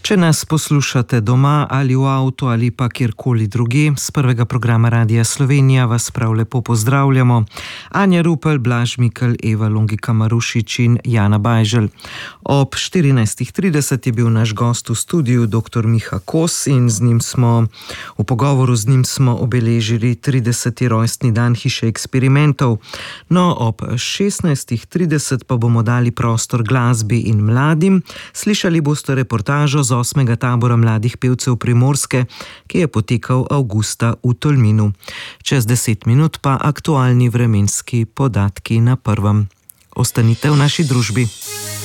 Če nas poslušate doma ali v avtu ali pa kjerkoli drugje, z prvega programa Radia Slovenija vas prav lepo pozdravljamo. Anja Rupel, Blaž Mikl, Eva Longika Marušič in Jana Bajželj. Ob 14.30 je bil naš gost v studiu dr. Miha Kos in v pogovoru z njim smo obeležili 30. rojstni dan Hiše eksperimentov. No, ob 16.30 pa bomo dali prostor glasbi in mladim. Slišali boste reportažo z 8. tabora mladih pevcev Primorske, ki je potekal avgusta v Tolminu. Čez 10 minut pa aktualni vremenski podatki na prvem. Ostanite v naši družbi.